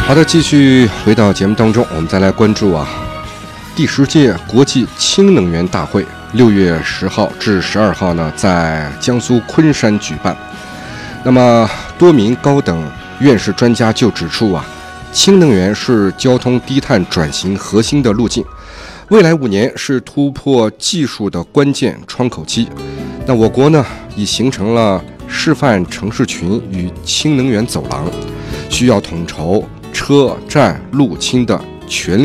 好的，继续回到节目当中，我们再来关注第10届国际氢能源大会6月10号至12号呢，在江苏昆山举办。那么多名高等院士专家就指出氢能源是交通低碳转型核心的路径，未来5年是突破技术的关键窗口期。那我国呢，已形成了示范城市群与氢能源走廊，需要统筹车站路氢的全